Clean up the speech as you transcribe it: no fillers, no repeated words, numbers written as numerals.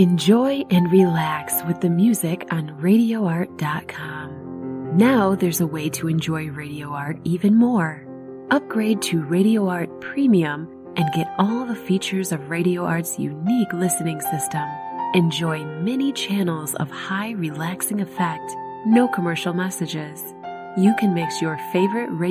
Enjoy and relax with the music on RadioArt.com. Now there's a way to enjoy Radio Art even more. Upgrade to Radio Art Premium and get all the features of Radio Art's unique listening system. Enjoy many channels of high relaxing effect, no commercial messages. You can mix your favorite radio